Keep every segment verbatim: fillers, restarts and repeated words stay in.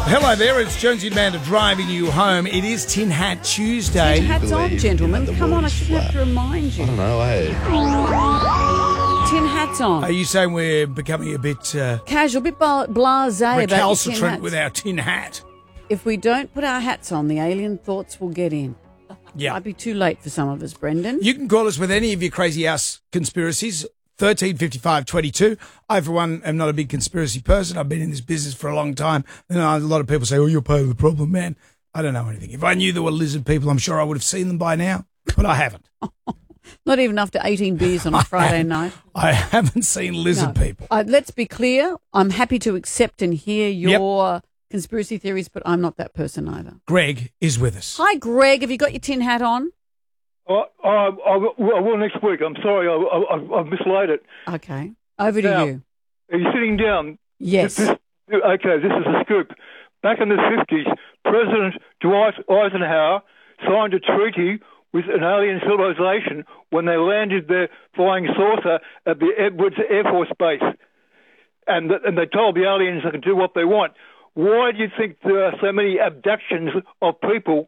Hello there, it's Jonesy and Amanda driving you home. It is Tin Hat Tuesday. Tin hats on, gentlemen. Come on, I shouldn't have to remind you. I don't know, eh? Tin hats on. Are you saying we're becoming a bit uh, Casual, a bit bla- blasé about your tin recalcitrant hats. with our tin hat? If we don't put our hats on, the alien thoughts will get in. Yeah. Might be too late for some of us, Brendan. You can call us with any of your crazy ass conspiracies. thirteen fifty-five twenty-two. I, for one, am not a big conspiracy person. I've been in this business for a long time. And a lot of people say, oh, you're part of the problem, man. I don't know anything. If I knew there were lizard people, I'm sure I would have seen them by now, but I haven't. Not even after eighteen beers on a Friday night. I haven't seen lizard No. people. Uh, let's be clear. I'm happy to accept and hear your conspiracy theories, but I'm not that person either. Greg is with us. Hi, Greg. Have you got your tin hat on? I, I, I, will, I will next week. I'm sorry, I, I, I've mislaid it. Okay. Over to Now, you. Are you sitting down? Yes. This, okay, this is a scoop. Back in the fifties, President Dwight Eisenhower signed a treaty with an alien civilization when they landed their flying saucer at the Edwards Air Force Base. And, th- and they told the aliens they could do what they want. Why do you think there are so many abductions of people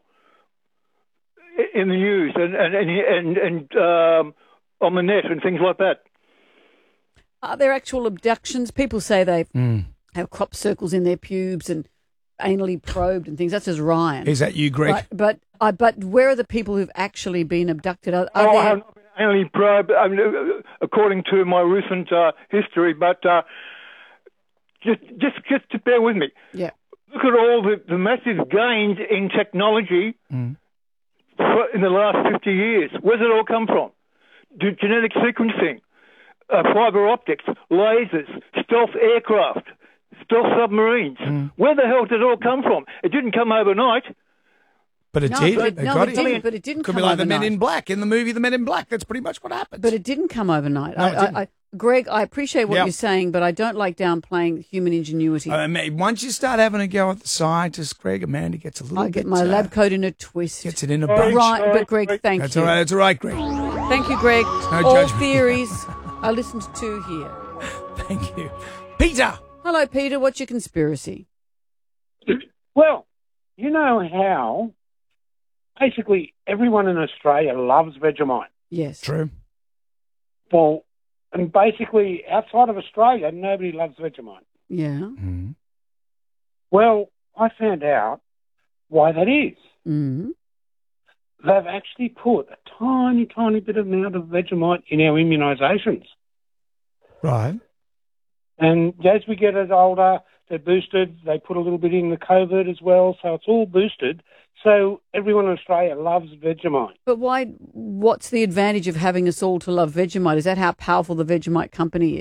in the news and and and, and um, on the net and things like that? Are there actual abductions? People say they Mm. have crop circles in their pubes and anally probed and things. That's just Ryan. Is that you, Greg? But but, uh, but where are the people who've actually been abducted? Are, are Oh, I there... have not been anally probed, I mean, uh, according to my recent uh, history, but uh, just just just to bear with me. Yeah. Look at all the, the massive gains in technology Mm. for, in the last fifty years. Where's it all come from? D- genetic sequencing, uh, fiber optics, lasers, stealth aircraft, stealth submarines. Mm. Where the hell did it all come from? It didn't come overnight. But it No, did. but It it- no, got it it. didn't, but it didn't Could come be like the Men overnight. in Black in the movie The Men in Black. That's pretty much what happened. But it didn't come overnight. No, I, it didn't. I, I, Greg, I appreciate what Yep. you're saying, but I don't like downplaying human ingenuity. Uh, mate, once you start having a go at the scientists, Greg, Amanda gets a little I bit... get my uh, lab coat in a twist. Gets it in a Right. bunch. Right, Sorry, but Greg, sorry. thank That's you. all right. That's all right, Greg. Thank you, Greg. no All judgment. theories are listened to here. Thank you. Peter! Hello, Peter. What's your conspiracy? Well, you know how basically everyone in Australia loves Vegemite. Yes. True. Well, and basically outside of Australia, nobody loves Vegemite. Yeah. Mm. Well, I found out why that is. Mm-hmm. They've actually put a tiny, tiny bit of amount of Vegemite in our immunisations. Right. And as we get as older, they're boosted. They put a little bit in the COVID as well, so it's all boosted. So everyone in Australia loves Vegemite. But why? What's the advantage of having us all to love Vegemite? Is that how powerful the Vegemite company is?